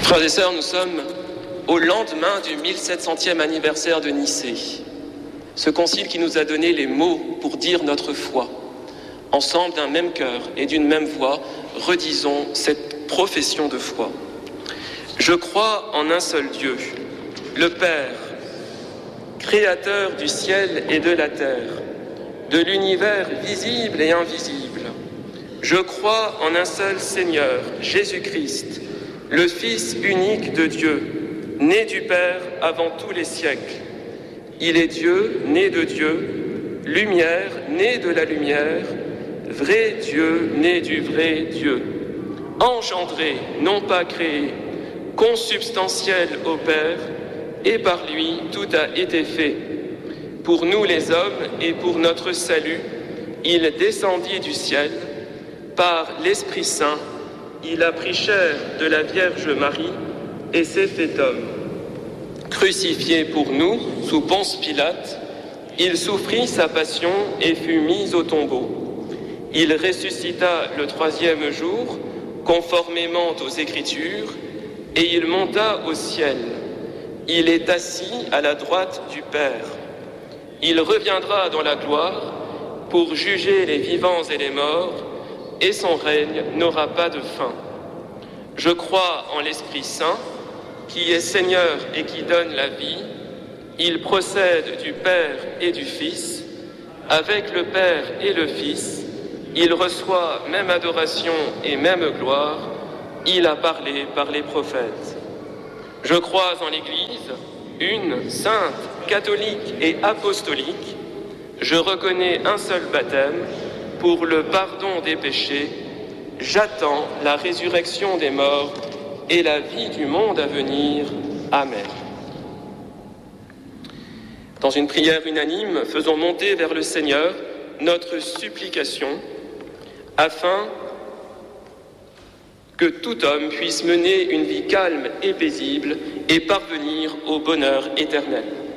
Frères et sœurs, nous sommes au lendemain du 1700e anniversaire de Nicée, ce concile qui nous a donné les mots pour dire notre foi. Ensemble, d'un même cœur et d'une même voix, redisons cette profession de foi. Je crois en un seul Dieu, le Père, créateur du ciel et de la terre, de l'univers visible et invisible. Je crois en un seul Seigneur, Jésus-Christ, le Fils unique de Dieu, né du Père avant tous les siècles. Il est Dieu, né de Dieu, lumière, né de la lumière, vrai Dieu, né du vrai Dieu, engendré, non pas créé, consubstantiel au Père, et par lui tout a été fait. Pour nous les hommes et pour notre salut, il descendit du ciel, par l'Esprit Saint, il a pris chair de la Vierge Marie et s'est fait homme. Crucifié pour nous, sous Ponce Pilate, il souffrit sa passion et fut mis au tombeau. Il ressuscita le troisième jour, conformément aux Écritures, et il monta au ciel. Il est assis à la droite du Père. Il reviendra dans la gloire pour juger les vivants et les morts, et son règne n'aura pas de fin. Je crois en l'Esprit Saint, qui est Seigneur et qui donne la vie. Il procède du Père et du Fils. Avec le Père et le Fils, il reçoit même adoration et même gloire. Il a parlé par les prophètes. Je crois en l'Église, une, sainte, catholique et apostolique. Je reconnais un seul baptême pour le pardon des péchés. J'attends la résurrection des morts et la vie du monde à venir. Amen. Dans une prière unanime, faisons monter vers le Seigneur notre supplication afin que tout homme puisse mener une vie calme et paisible et parvenir au bonheur éternel.